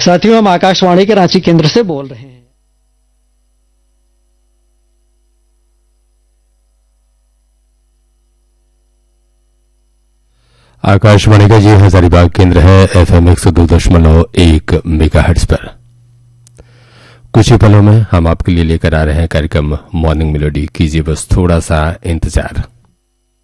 साथियों, हम आकाशवाणी के रांची केंद्र से बोल रहे हैं। आकाशवाणी का ये हजारीबाग केंद्र है, FM 102.1 मेगाहर्ट्ज पर। कुछ ही पलों में हम आपके लिए लेकर आ रहे हैं कार्यक्रम मॉर्निंग मेलोडी। कीजिए बस थोड़ा सा इंतजार।